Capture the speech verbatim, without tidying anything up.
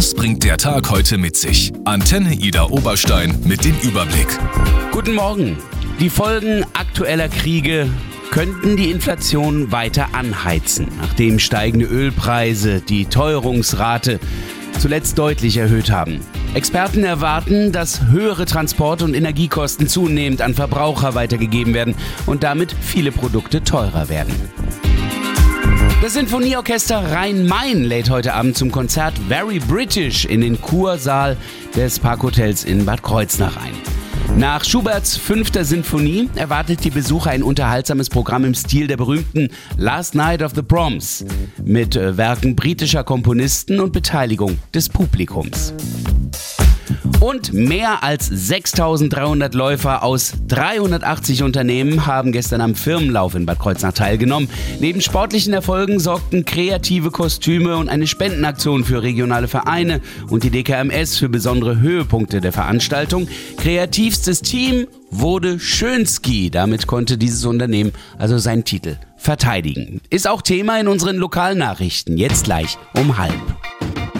Was bringt der Tag heute mit sich? Antenne Ida Oberstein mit dem Überblick. Guten Morgen. Die Folgen aktueller Kriege könnten die Inflation weiter anheizen, nachdem steigende Ölpreise die Teuerungsrate zuletzt deutlich erhöht haben. Experten erwarten, dass höhere Transport- und Energiekosten zunehmend an Verbraucher weitergegeben werden und damit viele Produkte teurer werden. Das Sinfonieorchester Rhein-Main lädt heute Abend zum Konzert Very British in den Kursaal des Parkhotels in Bad Kreuznach ein. Nach Schuberts fünfter Sinfonie erwartet die Besucher ein unterhaltsames Programm im Stil der berühmten Last Night of the Proms mit Werken britischer Komponisten und Beteiligung des Publikums. Und mehr als sechstausenddreihundert Läufer aus dreihundertachtzig Unternehmen haben gestern am Firmenlauf in Bad Kreuznach teilgenommen. Neben sportlichen Erfolgen sorgten kreative Kostüme und eine Spendenaktion für regionale Vereine und die D K M S für besondere Höhepunkte der Veranstaltung. Kreativstes Team wurde Schönski. Damit konnte dieses Unternehmen also seinen Titel verteidigen. Ist auch Thema in unseren Lokalnachrichten. Jetzt gleich um halb.